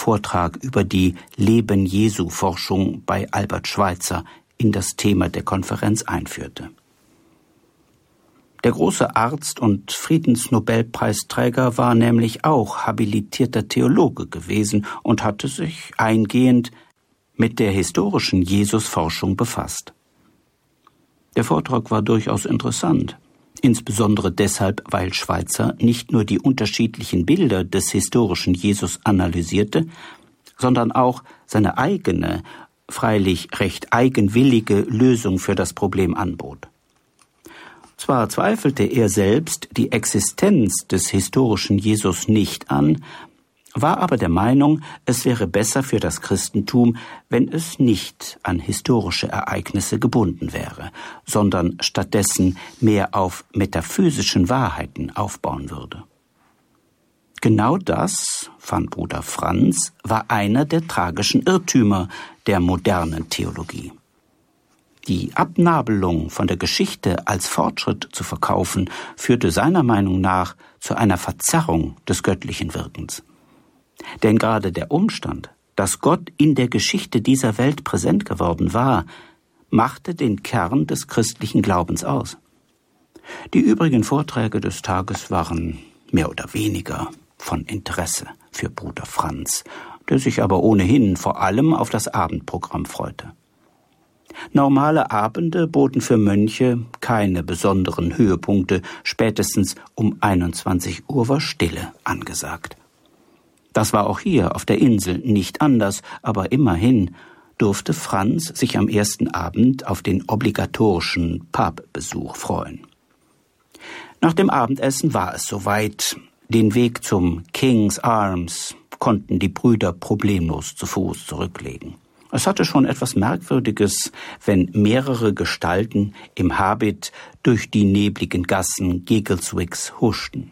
Vortrag über die Leben-Jesu-Forschung bei Albert Schweitzer in das Thema der Konferenz einführte. Der große Arzt und Friedensnobelpreisträger war nämlich auch habilitierter Theologe gewesen und hatte sich eingehend mit der historischen Jesusforschung befasst. Der Vortrag war durchaus interessant, insbesondere deshalb, weil Schweitzer nicht nur die unterschiedlichen Bilder des historischen Jesus analysierte, sondern auch seine eigene, freilich recht eigenwillige Lösung für das Problem anbot. Zwar zweifelte er selbst die Existenz des historischen Jesus nicht an, war aber der Meinung, es wäre besser für das Christentum, wenn es nicht an historische Ereignisse gebunden wäre, sondern stattdessen mehr auf metaphysischen Wahrheiten aufbauen würde. Genau das, fand Bruder Franz, war einer der tragischen Irrtümer der modernen Theologie. Die Abnabelung von der Geschichte als Fortschritt zu verkaufen, führte seiner Meinung nach zu einer Verzerrung des göttlichen Wirkens. Denn gerade der Umstand, dass Gott in der Geschichte dieser Welt präsent geworden war, machte den Kern des christlichen Glaubens aus. Die übrigen Vorträge des Tages waren mehr oder weniger von Interesse für Bruder Franz, der sich aber ohnehin vor allem auf das Abendprogramm freute. Normale Abende boten für Mönche keine besonderen Höhepunkte, spätestens um 21 Uhr war Stille angesagt. Das war auch hier auf der Insel nicht anders, aber immerhin durfte Franz sich am ersten Abend auf den obligatorischen Pubbesuch freuen. Nach dem Abendessen war es soweit. Den Weg zum King's Arms konnten die Brüder problemlos zu Fuß zurücklegen. Es hatte schon etwas Merkwürdiges, wenn mehrere Gestalten im Habit durch die nebligen Gassen Giggleswicks huschten.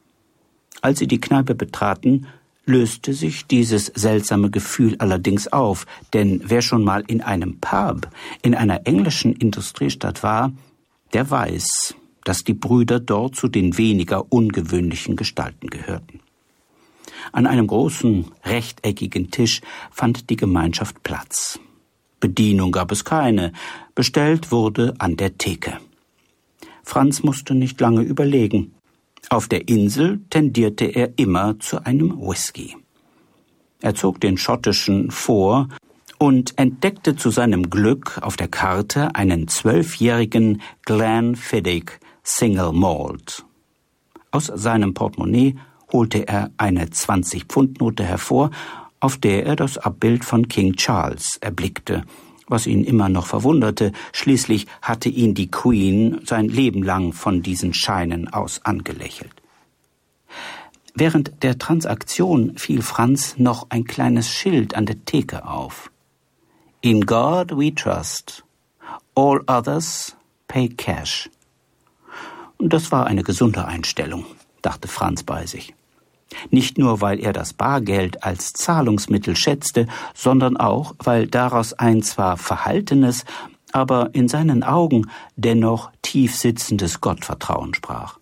Als sie die Kneipe betraten, löste sich dieses seltsame Gefühl allerdings auf, denn wer schon mal in einem Pub in einer englischen Industriestadt war, der weiß, dass die Brüder dort zu den weniger ungewöhnlichen Gestalten gehörten. An einem großen, rechteckigen Tisch fand die Gemeinschaft Platz. Bedienung gab es keine, bestellt wurde an der Theke. Franz musste nicht lange überlegen. Auf der Insel tendierte er immer zu einem Whisky. Er zog den schottischen vor und entdeckte zu seinem Glück auf der Karte einen 12-jährigen Glenfiddich Single Malt. Aus seinem Portemonnaie holte er eine 20-Pfund-Note hervor, auf der er das Abbild von King Charles erblickte, was ihn immer noch verwunderte. Schließlich hatte ihn die Queen sein Leben lang von diesen Scheinen aus angelächelt. Während der Transaktion fiel Franz noch ein kleines Schild an der Theke auf. In God we trust, all others pay cash. Und das war eine gesunde Einstellung, dachte Franz bei sich. Nicht nur, weil er das Bargeld als Zahlungsmittel schätzte, sondern auch, weil daraus ein zwar verhaltenes, aber in seinen Augen dennoch tief sitzendes Gottvertrauen sprach.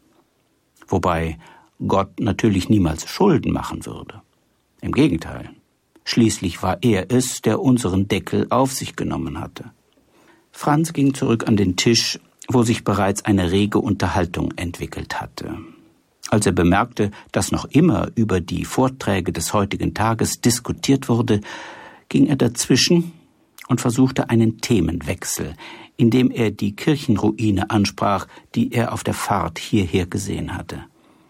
Wobei Gott natürlich niemals Schulden machen würde. Im Gegenteil. Schließlich war er es, der unseren Deckel auf sich genommen hatte. Franz ging zurück an den Tisch, wo sich bereits eine rege Unterhaltung entwickelt hatte. Als er bemerkte, dass noch immer über die Vorträge des heutigen Tages diskutiert wurde, ging er dazwischen und versuchte einen Themenwechsel, indem er die Kirchenruine ansprach, die er auf der Fahrt hierher gesehen hatte.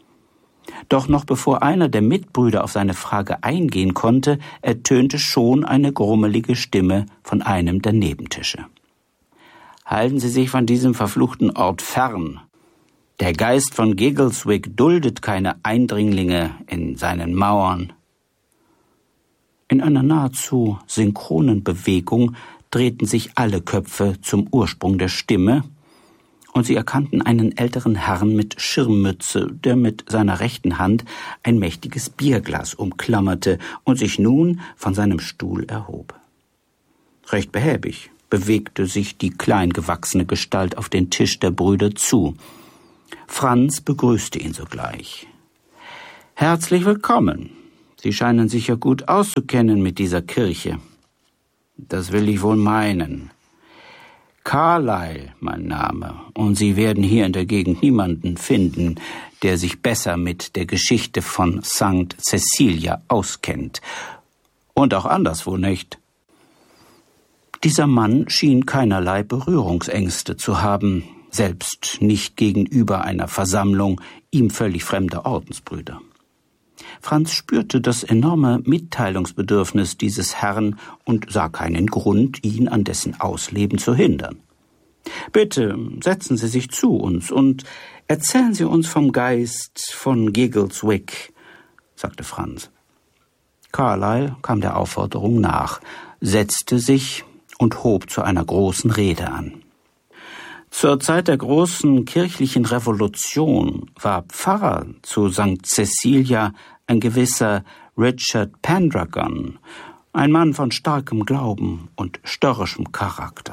Doch noch bevor einer der Mitbrüder auf seine Frage eingehen konnte, ertönte schon eine grummelige Stimme von einem der Nebentische. »Halten Sie sich von diesem verfluchten Ort fern. Der Geist von Giggleswick duldet keine Eindringlinge in seinen Mauern.« In einer nahezu synchronen Bewegung drehten sich alle Köpfe zum Ursprung der Stimme, und sie erkannten einen älteren Herrn mit Schirmmütze, der mit seiner rechten Hand ein mächtiges Bierglas umklammerte und sich nun von seinem Stuhl erhob. Recht behäbig bewegte sich die kleingewachsene Gestalt auf den Tisch der Brüder zu. Franz begrüßte ihn sogleich. »Herzlich willkommen. Sie scheinen sich ja gut auszukennen mit dieser Kirche. Das will ich wohl meinen. Carlyle, mein Name, und Sie werden hier in der Gegend niemanden finden, der sich besser mit der Geschichte von St. Cecilia auskennt. Und auch anderswo nicht. Dieser Mann schien keinerlei Berührungsängste zu haben, selbst nicht gegenüber einer Versammlung ihm völlig fremder Ordensbrüder. Franz spürte das enorme Mitteilungsbedürfnis dieses Herrn und sah keinen Grund, ihn an dessen Ausleben zu hindern. »Bitte, setzen Sie sich zu uns und erzählen Sie uns vom Geist von Giggleswick«, sagte Franz. Carlyle kam der Aufforderung nach, setzte sich und hob zu einer großen Rede an. Zur Zeit der großen kirchlichen Revolution war Pfarrer zu St. Cecilia ein gewisser Richard Pendragon, ein Mann von starkem Glauben und störrischem Charakter.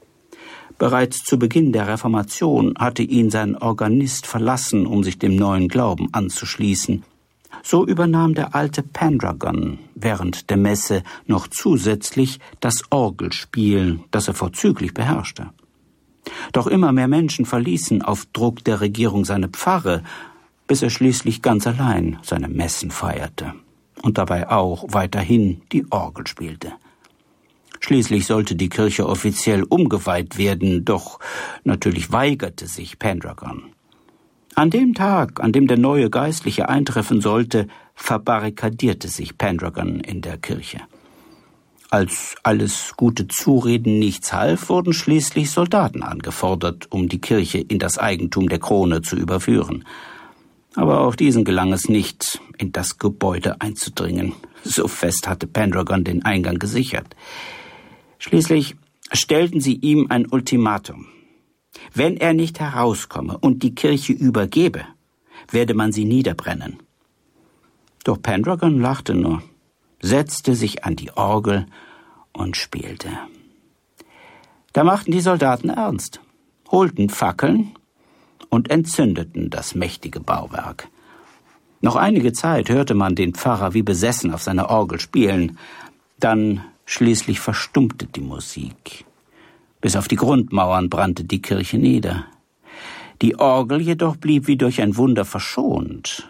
Bereits zu Beginn der Reformation hatte ihn sein Organist verlassen, um sich dem neuen Glauben anzuschließen. So übernahm der alte Pendragon während der Messe noch zusätzlich das Orgelspiel, das er vorzüglich beherrschte. Doch immer mehr Menschen verließen auf Druck der Regierung seine Pfarre, bis er schließlich ganz allein seine Messen feierte und dabei auch weiterhin die Orgel spielte. Schließlich sollte die Kirche offiziell umgeweiht werden, doch natürlich weigerte sich Pendragon. An dem Tag, an dem der neue Geistliche eintreffen sollte, verbarrikadierte sich Pendragon in der Kirche. Als alles gute Zureden nichts half, wurden schließlich Soldaten angefordert, um die Kirche in das Eigentum der Krone zu überführen. Aber auch diesen gelang es nicht, in das Gebäude einzudringen. So fest hatte Pendragon den Eingang gesichert. Schließlich stellten sie ihm ein Ultimatum. Wenn er nicht herauskomme und die Kirche übergebe, werde man sie niederbrennen. Doch Pendragon lachte nur, setzte sich an die Orgel und spielte. Da machten die Soldaten ernst, holten Fackeln und entzündeten das mächtige Bauwerk. Noch einige Zeit hörte man den Pfarrer wie besessen auf seiner Orgel spielen. Dann schließlich verstummte die Musik. Bis auf die Grundmauern brannte die Kirche nieder. Die Orgel jedoch blieb wie durch ein Wunder verschont.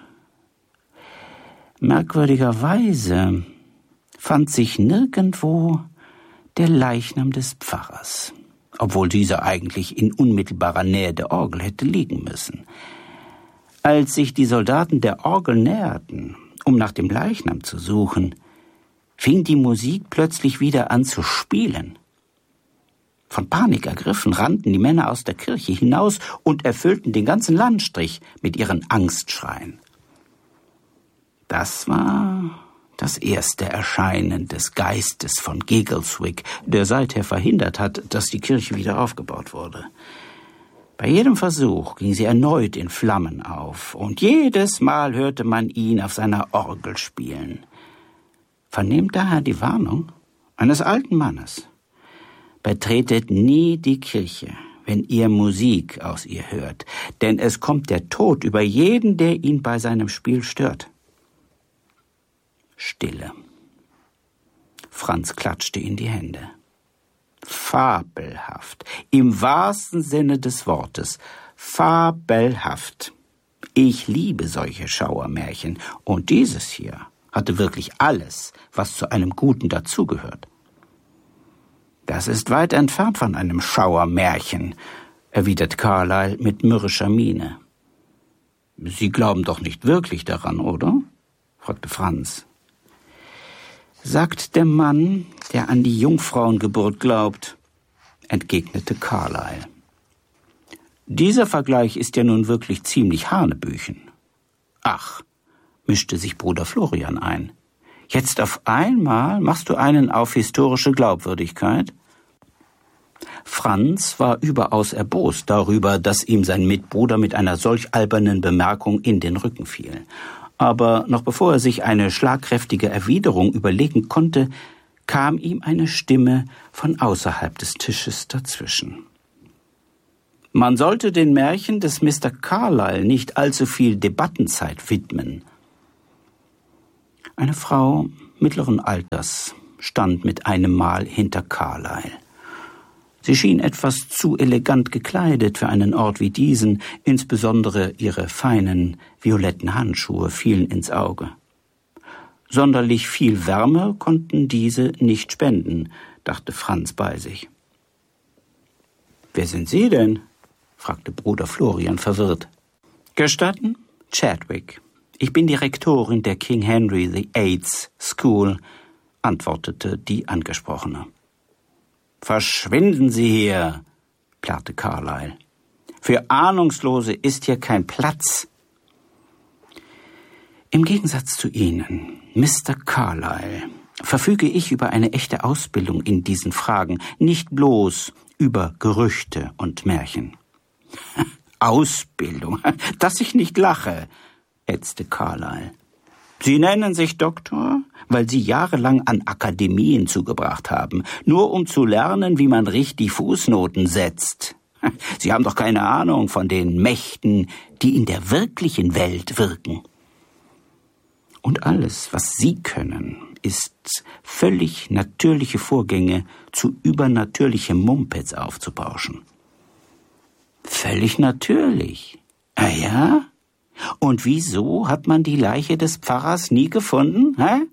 Merkwürdigerweise fand sich nirgendwo der Leichnam des Pfarrers, obwohl dieser eigentlich in unmittelbarer Nähe der Orgel hätte liegen müssen. Als sich die Soldaten der Orgel näherten, um nach dem Leichnam zu suchen, fing die Musik plötzlich wieder an zu spielen. Von Panik ergriffen, rannten die Männer aus der Kirche hinaus und erfüllten den ganzen Landstrich mit ihren Angstschreien. Das war das erste Erscheinen des Geistes von Giggleswick, der seither verhindert hat, dass die Kirche wieder aufgebaut wurde. Bei jedem Versuch ging sie erneut in Flammen auf, und jedes Mal hörte man ihn auf seiner Orgel spielen. Vernehmt daher die Warnung eines alten Mannes. Betretet nie die Kirche, wenn ihr Musik aus ihr hört, denn es kommt der Tod über jeden, der ihn bei seinem Spiel stört. Stille. Franz klatschte in die Hände. Fabelhaft, im wahrsten Sinne des Wortes, fabelhaft. Ich liebe solche Schauermärchen, und dieses hier hatte wirklich alles, was zu einem Guten dazugehört. Das ist weit entfernt von einem Schauermärchen, erwidert Carlyle mit mürrischer Miene. Sie glauben doch nicht wirklich daran, oder? Fragte Franz. Sagt der Mann, der an die Jungfrauengeburt glaubt, entgegnete Carlyle. Dieser Vergleich ist ja nun wirklich ziemlich hanebüchen. Ach, mischte sich Bruder Florian ein. Jetzt auf einmal machst du einen auf historische Glaubwürdigkeit? Franz war überaus erbost darüber, dass ihm sein Mitbruder mit einer solch albernen Bemerkung in den Rücken fiel. Aber noch bevor er sich eine schlagkräftige Erwiderung überlegen konnte, kam ihm eine Stimme von außerhalb des Tisches dazwischen. Man sollte den Märchen des Mr. Carlyle nicht allzu viel Debattenzeit widmen. Eine Frau mittleren Alters stand mit einem Mal hinter Carlyle. Sie schien etwas zu elegant gekleidet für einen Ort wie diesen, insbesondere ihre feinen, violetten Handschuhe fielen ins Auge. Sonderlich viel Wärme konnten diese nicht spenden, dachte Franz bei sich. »Wer sind Sie denn?« fragte Bruder Florian verwirrt. »Gestatten? Chadwick. Ich bin die Rektorin der King Henry VIII School«, antwortete die Angesprochene. »Verschwinden Sie hier«, plärrte Carlyle. »Für Ahnungslose ist hier kein Platz.« Im Gegensatz zu Ihnen, Mr. Carlyle, verfüge ich über eine echte Ausbildung in diesen Fragen, nicht bloß über Gerüchte und Märchen. Ausbildung, dass ich nicht lache, ätzte Carlyle. Sie nennen sich Doktor, weil Sie jahrelang an Akademien zugebracht haben, nur um zu lernen, wie man richtig Fußnoten setzt. Sie haben doch keine Ahnung von den Mächten, die in der wirklichen Welt wirken. Und alles, was Sie können, ist völlig natürliche Vorgänge zu übernatürlichem Mumpitz aufzubauschen. Völlig natürlich. Ah ja? Und wieso hat man die Leiche des Pfarrers nie gefunden, hä?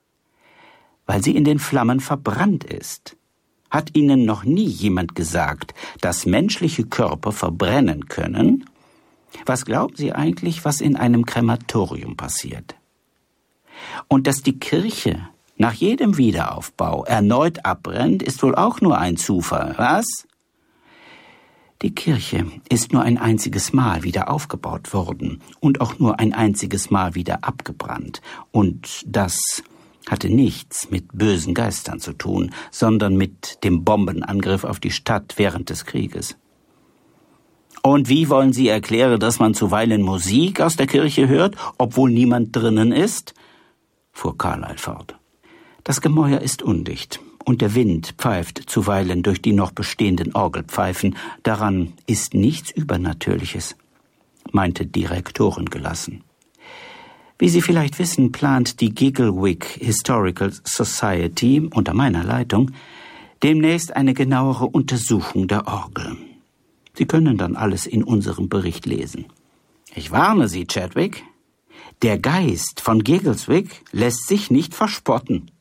Weil sie in den Flammen verbrannt ist. Hat Ihnen noch nie jemand gesagt, dass menschliche Körper verbrennen können? Was glauben Sie eigentlich, was in einem Krematorium passiert? Und dass die Kirche nach jedem Wiederaufbau erneut abbrennt, ist wohl auch nur ein Zufall, was? Die Kirche ist nur ein einziges Mal wieder aufgebaut worden und auch nur ein einziges Mal wieder abgebrannt. Und das hatte nichts mit bösen Geistern zu tun, sondern mit dem Bombenangriff auf die Stadt während des Krieges. Und wie wollen Sie erklären, dass man zuweilen Musik aus der Kirche hört, obwohl niemand drinnen ist? Fuhr Carlyle fort. Das Gemäuer ist undicht und der Wind pfeift zuweilen durch die noch bestehenden Orgelpfeifen. Daran ist nichts Übernatürliches, meinte die Rektorin gelassen. Wie Sie vielleicht wissen, plant die Giggleswick Historical Society unter meiner Leitung demnächst eine genauere Untersuchung der Orgel. Sie können dann alles in unserem Bericht lesen. Ich warne Sie, Chadwick, der Geist von Giggleswick lässt sich nicht verspotten.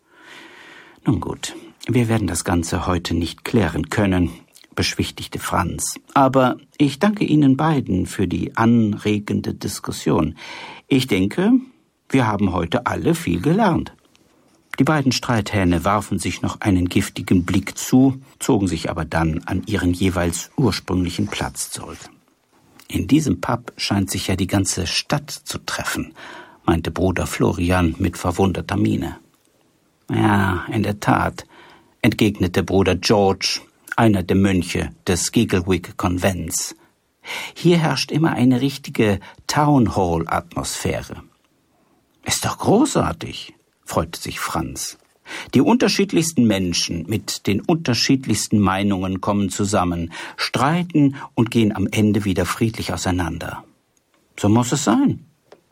Nun gut, wir werden das Ganze heute nicht klären können, beschwichtigte Franz. Aber ich danke Ihnen beiden für die anregende Diskussion. Ich denke, wir haben heute alle viel gelernt. Die beiden Streithähne warfen sich noch einen giftigen Blick zu, zogen sich aber dann an ihren jeweils ursprünglichen Platz zurück. In diesem Pub scheint sich ja die ganze Stadt zu treffen, meinte Bruder Florian mit verwunderter Miene. Ja, in der Tat, entgegnete Bruder George, einer der Mönche des Giggleswick-Konvents. Hier herrscht immer eine richtige Town-Hall-Atmosphäre. Ist doch großartig, freute sich Franz. Die unterschiedlichsten Menschen mit den unterschiedlichsten Meinungen kommen zusammen, streiten und gehen am Ende wieder friedlich auseinander. So muss es sein.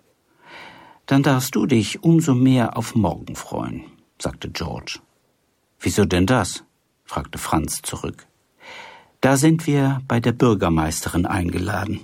Dann darfst du dich umso mehr auf morgen freuen, sagte George. Wieso denn das? Fragte Franz zurück. Da sind wir bei der Bürgermeisterin eingeladen.